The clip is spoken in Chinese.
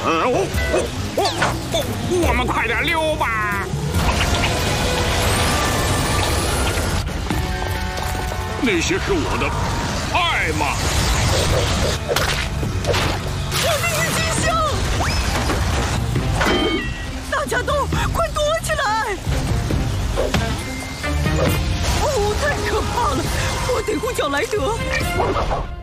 我们快点溜吧！那些是我的爱马。 我的郁金香！大家都快躲起来！哦，太可怕了！我得呼叫莱德。